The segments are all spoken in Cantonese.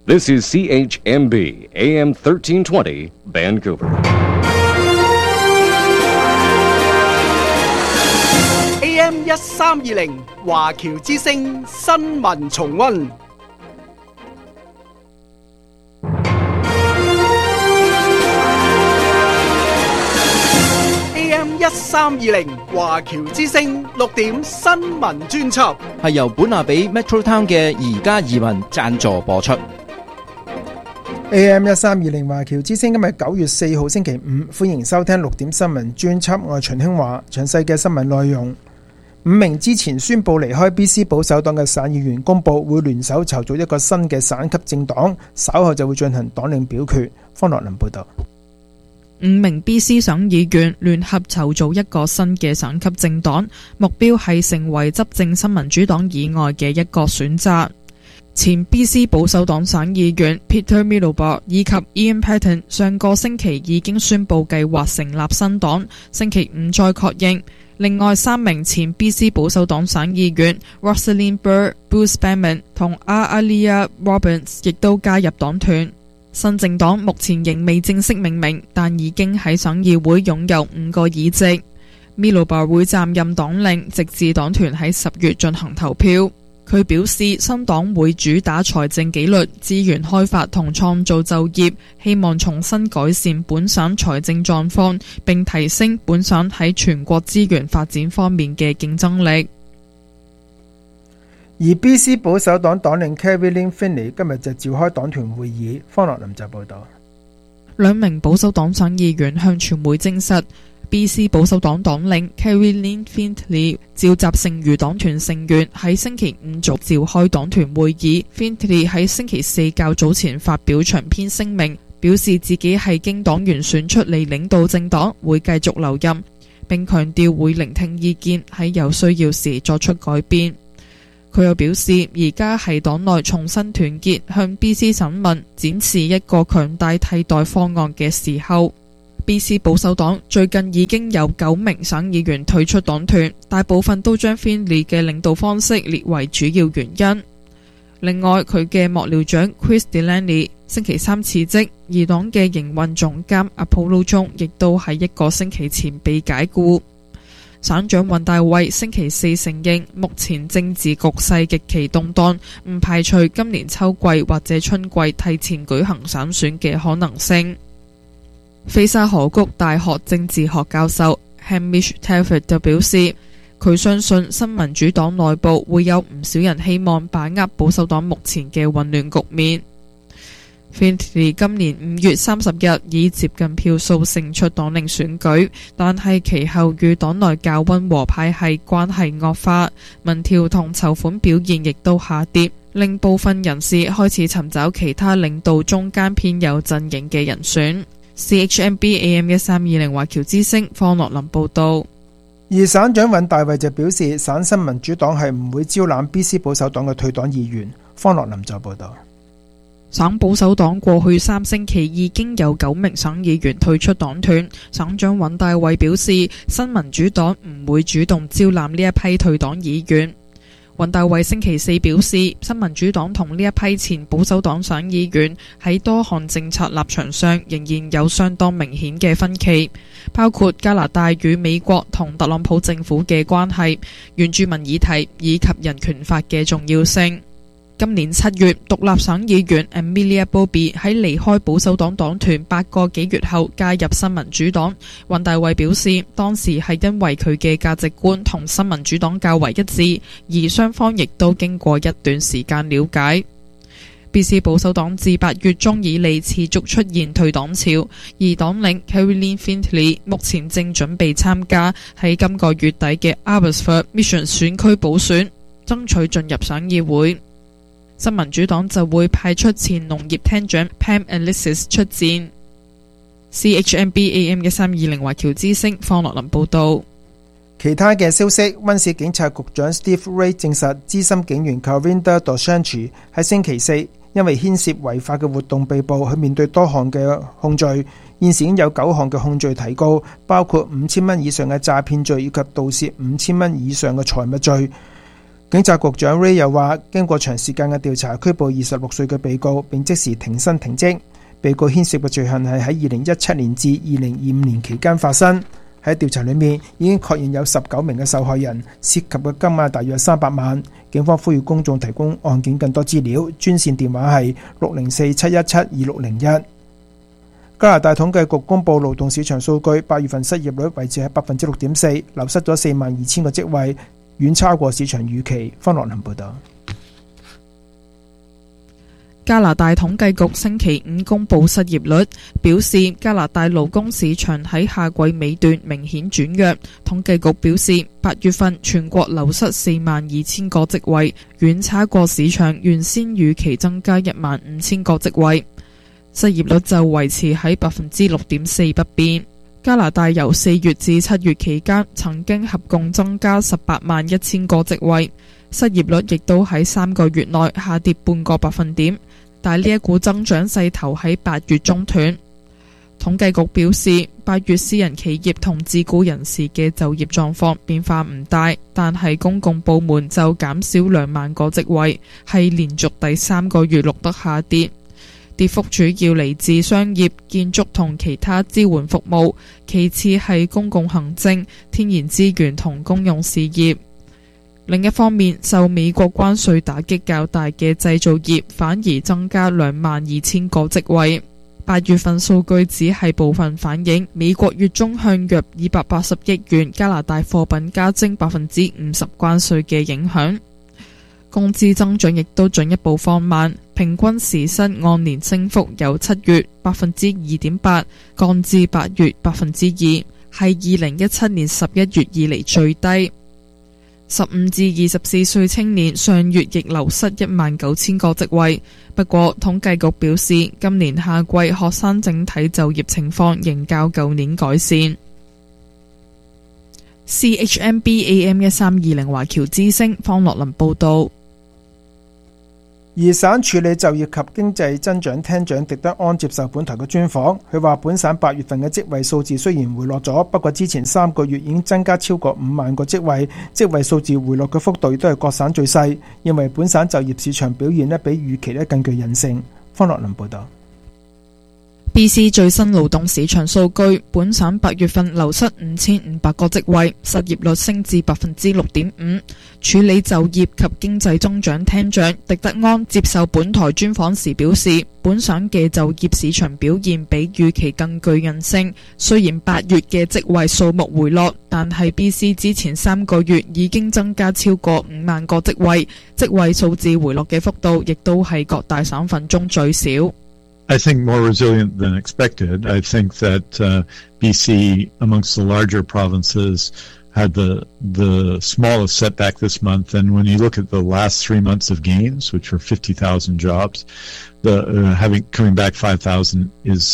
This is CHMB AM 1320 Vancouver. AM 1320華僑之聲新聞重溫。AM 1320華僑之聲6點新聞專輯， 係由本亞比 Metro Town 嘅而家移民贊助播出。 AM 1320華僑之聲今日9月4號星期五，歡迎收聽6點新聞專輯，我係秦興華。詳細嘅新聞內容：5名之前宣布離開 BC 保守黨嘅省議員公佈會聯手籌組一個新嘅省級政黨，稍後就會進行黨領表決。方樂林報道。 5名 BC 省議員聯合籌組一個新嘅省級政黨，目標係成為執政新民主黨以外嘅一個選擇。前 BC 保守黨省議員 Peter Middlebar 以及 Ian Paton 上個星期已經宣布計劃成立新黨，星期五再確認。另外3名前 BC 保守黨省議員 Rosalind Burr、Bruce Banman 同 Alia Robbins 亦都加入黨團。新政黨目前仍未正式命名，但已經喺省議會擁有5個議席。Middlebar 會擔任黨領，直至黨團喺10月進行投票。佢表示，新黨會主打財政紀律、資源開發同創造就業，希望重新改善本省財政狀況，並提升本省喺全國資源發展方面嘅競爭力。 而 BC 保守黨黨領 Caroline Finley 今日就召開黨團會議。方樂林就報道 ，2名保守黨省議員向傳媒證實，BC 保守黨黨領 Caroline Finley 召集剩餘黨團成員喺星期五早召開黨團會議。Finley 喺星期四較早前發表長篇聲明，表示自己係經黨員選出嚟領導政黨，會繼續留任，並強調會聆聽意見，喺有需要時作出改變。佢又表示，而家係黨內重新團結，向 BC 省民展示一個強大替代方案嘅時候。BC 保守黨最近已經有9名省議員退出黨團，大部分都將 Finley 嘅領導方式列為主要原因。另外，佢嘅幕僚長 Chris Delaney 星期三辭職，而黨嘅營運總監 Apollo 中亦都喺1個星期前被解僱。省長尹大衛星期四承認，目前政治局勢極其動盪，唔排除今年秋季或者春季提前舉行省選嘅可能性。菲沙河谷大學政治學教授 Hamish Telford 就表示，佢相信新民主黨內部會有唔少人希望把握保守黨目前嘅混亂局面。Finley 今年5月30日以接近票數勝出黨領選舉，但係其後與黨內較溫和派系關係惡化，民調同籌款表現亦都下跌，令部分人士開始尋找其他領導中間偏右陣營嘅人選。CHMB AM 1320華僑之聲方樂林報道。 而省長尹大衛就表示，省新民主黨係唔會招攬 BC 保守黨嘅退黨議員。方樂林就報道。 省保守黨過去3星期已經有9名省議員退出黨團。省長尹大衛表示，新民主黨唔會主動招攬呢一批退黨議員。尹大衛星期四表示，新民主黨同呢一批前保守黨省議員喺多項政策立場上仍然有相當明顯嘅分歧，包括加拿大與美國同特朗普政府嘅關係、原住民議題以及人權法嘅重要性。今年7月，獨立省議員 Amelia Bobby 喺離開保守黨黨團8個幾月後加入新民主黨。尹大衛表示，當時係因為佢嘅價值觀同新民主黨較為一致，而雙方亦都經過一段時間了解。BC 保守黨自8月中以嚟持續出現退黨潮，而黨領 Caroline Finley 目前正準備參加喺今個月底嘅 Abbotsford Mission 選區補選，爭取進入省議會。新民主黨就會派出前農業廳長 Pam Alexis 出戰。CHMB AM 1320華僑之聲方樂林報道。 其他嘅消息，溫市警察局長 Steve Ray 證實，資深警員 Karinda Dorsanchi 喺星期四因為牽涉違法嘅活動被捕，佢面對多項嘅控罪。現時已經有9項嘅控罪提告，包括5000蚊以上嘅詐騙罪以及盜竊5000蚊以上嘅財物罪。 警察局長 Ray 又話，經過長時間嘅調查，拘捕26歲嘅被告，並即時停薪停職。被告牽涉嘅罪行係喺2017年至2025年期間發生。喺調查裏面已經確認有19名嘅受害人，涉及嘅金額大約300萬。警方呼籲公眾提供案件更多資料，專線電話係604-717-2601。加拿大統計局公布勞動市場數據，8月份失業率維持喺6.4%，流失咗42,000個職位，遠超過市場預期。方樂林報道。 加拿大統計局星期五公布失業率，表示加拿大勞工市場喺夏季尾段明顯轉弱。統計局表示，8月份全國流失42,000個職位，遠差過市場原先預期增加15,000個職位。失業率就維持喺6.4%不變。加拿大由4月至7月期間曾經合共增加181,000個職位，失業率亦都喺3個月內下跌半個百分點。但呢一股增長勢頭喺8月中斷。統計局表示，8月私人企業同自雇人士嘅就業狀況變化唔大，但係公共部門就減少2萬個職位，係連續第3個月錄得下跌。跌幅主要嚟自商業、建築同其他支援服務，其次係公共行政、天然資源同公用事業。另一方面，受美國關稅打擊較大嘅製造業反而增加22,000個職位。8月份數據只係部分反映美國月中向約280億元加拿大貨品加徵50%關稅嘅影響。工資增長亦都進一步放慢，平均時薪按年升幅由7月2.8%降至8月2%，係2017年11月以嚟最低。15至24歲青年上月亦流失19,000個職位，不過統計局表示，今年夏季學生整體就業情況仍較舊年改善。CHMB AM1320 華僑之聲方樂林報道。 而省處理就業及經濟增長廳長狄德安接受本台嘅專訪，佢話本省8月份嘅職位數字雖然回落咗，不過之前3個月已經增加超過5萬個職位，職位數字回落嘅幅度亦都係各省最細，認為本省就業市場表現比預期更具韌性。方樂林報道。 BC 最新勞動市場數據，本省8月份流失5500個職位，失業率升至6.5%。處理就業及經濟增長廳長狄德安接受本台專訪時表示，本省嘅就業市場表現比預期更具韌性。雖然8月嘅職位數目回落，但係 BC 之前3個月已經增加超過5萬個職位，職位數字回落嘅幅度亦都係各大省份中最少。 I think more resilient than expected. I think that BC, amongst the larger provinces, had the smallest setback this month. And when you look at the last 3 months of gains, which were 50,000 jobs, coming back 5,000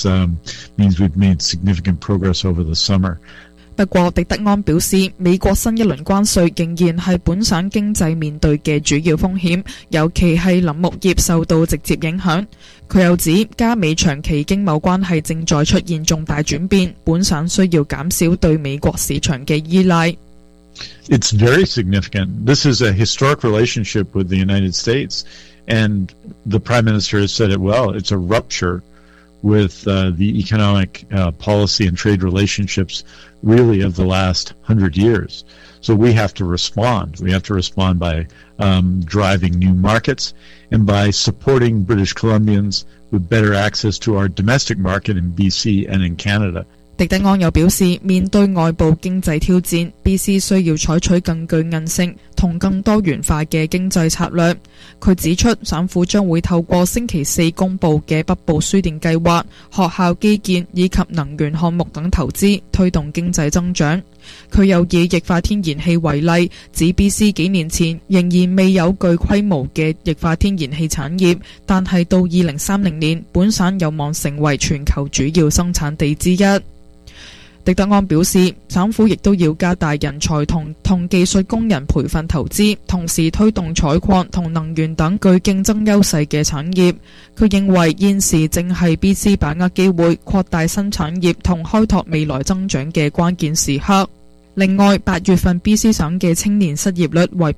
means we've made significant progress over the summer. 不過，狄德安表示，美國新一輪關稅仍然係本省經濟面對嘅主要風險，尤其係林木業受到直接影響。佢又指，加美長期經貿關係正在出現重大轉變，本省需要減少對美國市場嘅依賴。 It's very significant. This is a historic relationship with the United States, and the Prime Minister has said it well. It's a rupture with the economic policy and trade relationships really of the last 100 years. So we have to respond. We have to respond by driving new markets and by supporting British Columbians with better access to our domestic market in BC and in Canada. 狄德安又表示，面對外部經濟挑戰 ，BC 需要採取更具韌性同更多元化嘅經濟策略。佢指出，省府將會透過星期4公佈嘅北部輸電計劃、學校基建以及能源項目等投資，推動經濟增長。佢又以液化天然氣為例，指 BC 幾年前仍然未有具規模嘅液化天然氣產業，但係到2030年，本省有望成為全球主要生產地之一。狄德安表示，省府亦都要加大人才同技術工人培訓投資，同時推動採礦同能源等具競爭優勢嘅產業。佢認為現時正係 BC 把握機會擴大新產業同開拓未來增長嘅關鍵時刻。 另外，8月份 BC 省嘅青年失業率為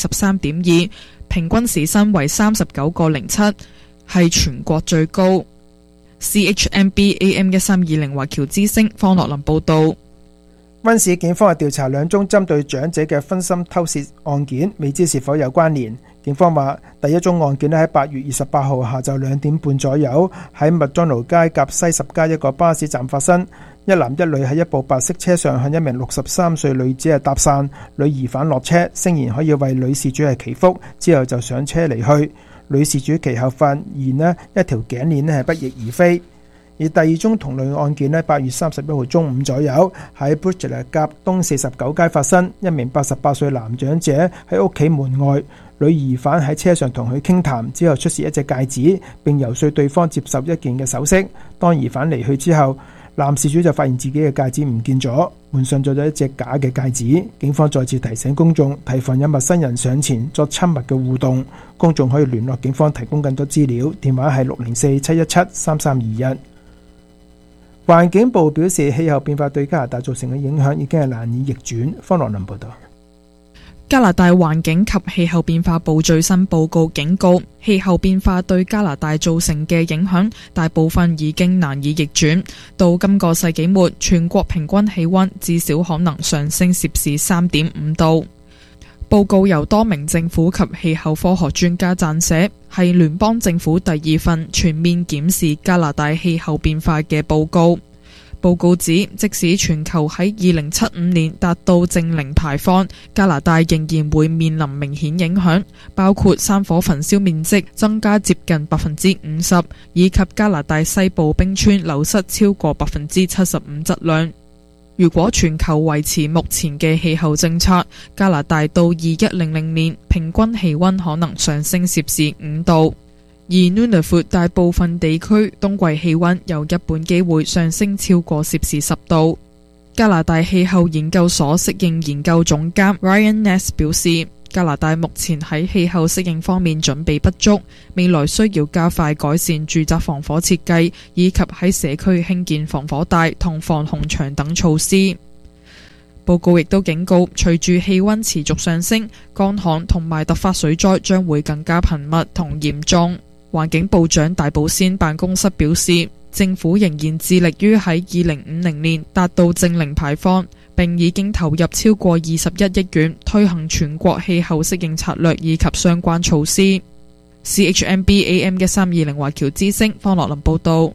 13.2%， 平均時薪為 39.07， 係全國最高。CHMB AM1320 華僑之聲方樂林報導。 溫市警方係調查2宗針對長者嘅分心偷竊案件，未知是否有關聯。警方話，第一宗案件喺8月28號下晝2點半左右喺麥當勞街夾西十街一個巴士站發生。一男一女喺一部白色車上向一名63歲女子係搭訕，女疑犯落車，聲言可以為女事主係祈福，之後就上車離去。女事主其後發現一條頸鏈係不翼而飛。而第二宗同類案件8月31號中午左右喺 Bridgend 夾東49街發生，一名88歲男長者喺屋企門外，女疑犯喺車上同佢傾談，之後出示一隻戒指，並游說對方接受一件嘅首飾。當疑犯離去之後，男事主就發現自己嘅戒指唔見咗，門上咗一隻假嘅戒指。警方再次提醒公眾提防有陌生人上前作親密嘅互動，公眾可以聯絡警方提供更多資料，電話係604-717-3321。環境部表示，氣候變化對加拿大造成嘅影響已經係難以逆轉。方樂林報道。 加拿大環境及氣候變化部最新報告警告，氣候變化對加拿大造成嘅影響大部分已經難以逆轉。到今個世紀末，全國平均氣溫至少可能上升攝氏 3.5 度。報告由多名政府及氣候科學專家撰寫，係聯邦政府第2份全面檢視加拿大氣候變化嘅報告。報告指，即使全球喺2075年達到淨零排放，加拿大仍然會面臨明顯影響，包括山火焚燒面積增加接近 50%， 以及加拿大西部冰川流失超過 75% 質量。如果全球維持目前嘅氣候政策，加拿大到2100年平均氣溫可能上升攝氏5度。而 Nunavut 大部分地區冬季氣溫有一半機會上升超過攝氏10度。加拿大氣候研究所適應研究總監 Ryan Ness 表示，加拿大目前喺氣候適應方面準備不足，未來需要加快改善住宅防火設計，以及喺社區興建防火帶同防洪牆等措施。報告亦都警告，隨住氣溫持續上升，乾旱同埋突發水災將會更加頻密同嚴重。環境部長大保先辦公室表示，政府仍然致力於喺2050年達到淨零排放，並已經投入超過21億元推行全國氣候適應策略以及相關措施。CHMB AM1320 華僑之聲方樂林報道。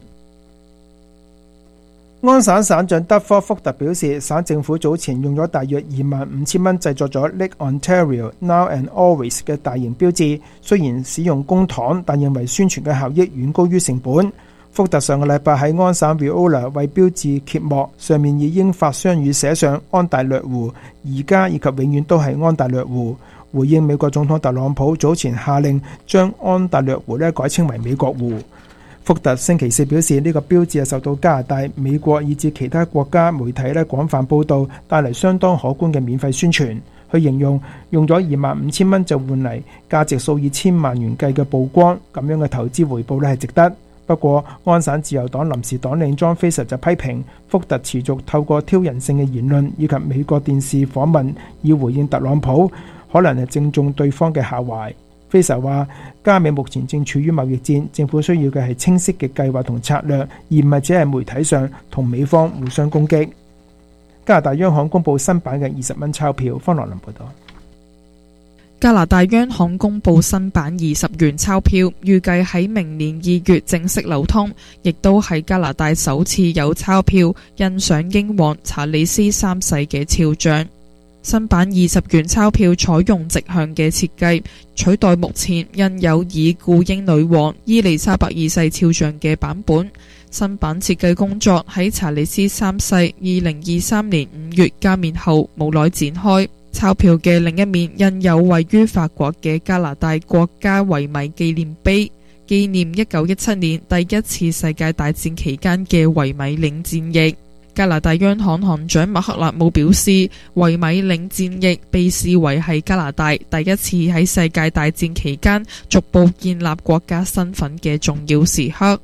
安省省長德科福特表示，省政府早前用咗大約25,000蚊製作咗 Lake Ontario Now and Always 嘅大型標誌，雖然使用公帑，但認為宣傳嘅效益遠高於成本。福特上個禮拜喺安省 Viola 為標誌揭幕，上面以英法雙語寫上安大略湖，而家以及永遠都係安大略湖，回應美國總統特朗普早前下令將安大略湖改稱為美國湖。福特星期4表示，呢個標誌係受到加拿大、美國以至其他國家媒體廣泛報導，帶嚟相當可觀嘅免費宣傳。佢形容用咗25,000蚊就換嚟價值數以千萬元計嘅曝光，咁樣嘅投資回報係值得。不過，安省自由黨臨時黨領 John Fraser 就批評福特持續透過挑釁性嘅言論以及美國電視訪問以回應特朗普，可能係正中對方嘅下懷。Fraser 話，加美目前正處於貿易戰，政府需要嘅係清晰嘅計劃同策略，而唔係只係媒體上同美方互相攻擊。加拿大央行公布新版嘅20蚊鈔票。方樂林報道。 加拿大央行公布新版20元鈔票，預計喺明年2月正式流通，亦都係加拿大首次有鈔票印上英皇查理斯3世嘅肖像。新版20元鈔票採用直向嘅設計，取代目前印有以故英女王伊麗莎白2世肖像嘅版本。新版設計工作喺查理斯3世2023年5月加冕後無奈展開。鈔票嘅另一面印有位於法國嘅加拿大國家維米紀念碑，紀念1917年第一次世界大戰期間嘅維米領戰役。加拿大央行行長麥克勒姆表示，維米領戰役被視為係加拿大第一次喺世界大戰期間逐步建立國家身份嘅重要時刻。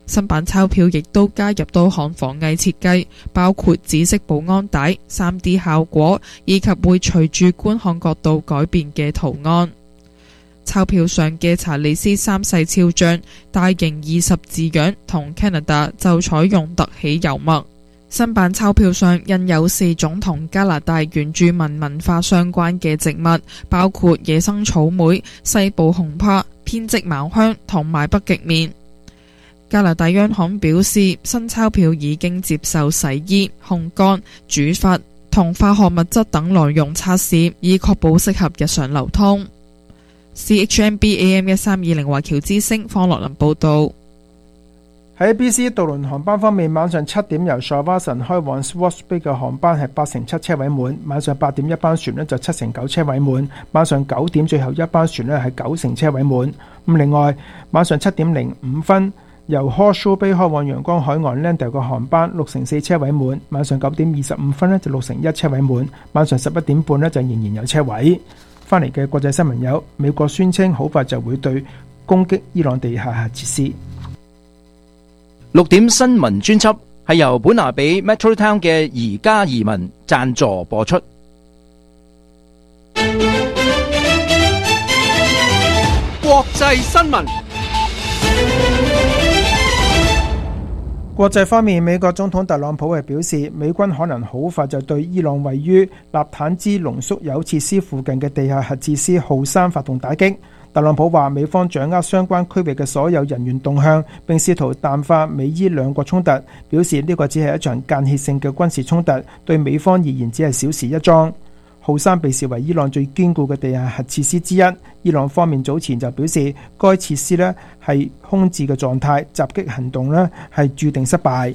新版鈔票亦都加入多項防偽設計，包括紫色保安帶、3D 效果以及會隨住觀看角度改變嘅圖案。鈔票上嘅查理斯三世肖像、大型20字樣同 Canada 就採用特起油墨。新版鈔票上印有4種同加拿大原住民文化相關嘅植物，包括野生草莓、西部紅柏、編織茅香同埋北極棉。加拿大央行表示，新鈔票已經接受洗衣、烘乾、煮發同化學物質等內容測試，以確保適合日常流通。CHMB AM1320 華僑之聲方樂林報道。 喺 BC 渡輪航班方面，晚上7點由 Shawinigan 開往 Swartz Bay 嘅航班係8成7車位滿，晚上8點一班船呢就7成9車位滿，晚上9點最後一班船呢係9成車位滿。咁另外晚上7點05分由 Horseshoe Bay 開往陽光海岸 Landale 嘅航班6成4車位滿，晚上9點25分呢就6成1車位滿，晚上11點半呢就仍然有車位。翻嚟嘅國際新聞有：美國宣稱好快就會對攻擊伊朗地下核設施。 6點新聞專輯係由本拿比 Metro Town 嘅宜家移民贊助播出。 國際新聞。 國際方面，美國總統特朗普係表示，美軍可能好快就對伊朗位於納坦茲濃縮鈾設施附近嘅地下核設施浩山發動打擊。特朗普話，美方掌握相關區域嘅所有人員動向，並試圖淡化美伊兩國衝突，表示呢個只係一場間歇性嘅軍事衝突，對美方而言只係小事一樁。浩山被視為伊朗最堅固嘅地下核設施之一，伊朗方面早前就表示該設施呢係空置嘅狀態，襲擊行動呢係注定失敗。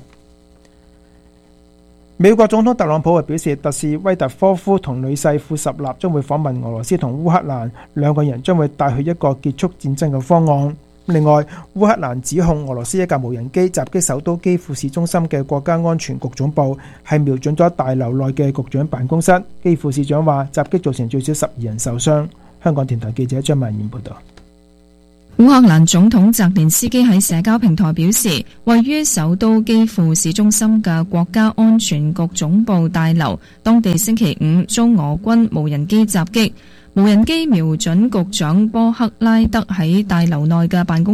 美國總統特朗普係表示，特使威特科夫同女婿庫什納將會訪問俄羅斯同烏克蘭，兩個人將會帶去一個結束戰爭嘅方案。另外，烏克蘭指控俄羅斯一架無人機襲擊首都基輔市中心嘅國家安全局總部，係瞄準咗大樓內嘅局長辦公室。基輔市長話襲擊造成最少12人受傷。香港電台記者張曼燕報道。 烏克蘭總統澤連斯基喺社交平台表示，位於首都基輔市中心嘅國家安全局總部大樓，當地星期5遭俄軍無人機襲擊，無人機瞄準局長波克拉德喺大樓內嘅辦公